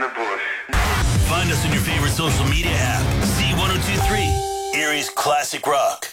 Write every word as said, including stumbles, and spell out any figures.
the bush. Find us on your favorite social media app. Z ten twenty-three, Erie's Classic Rock.